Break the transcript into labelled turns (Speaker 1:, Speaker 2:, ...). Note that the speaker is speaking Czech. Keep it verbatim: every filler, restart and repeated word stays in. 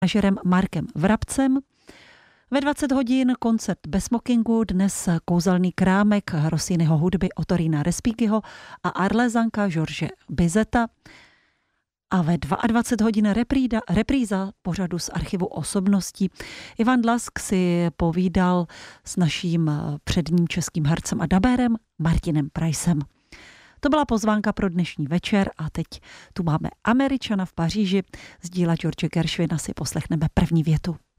Speaker 1: manažerem Markem Vrabcem. Ve dvacet hodin koncert bez smokingu, dnes kouzelný krámek Rossiniho hudby Ottorina Respighiho a Arlezanka George Bizeta. A ve dvacet dva hodin reprída, repríza pořadu z archivu osobností. Ivan Dlask si povídal s naším předním českým hercem a dabérem Martinem Praisem. To byla pozvánka pro dnešní večer a teď tu máme Američana v Paříži. Z díla George Gershwina si poslechneme první větu.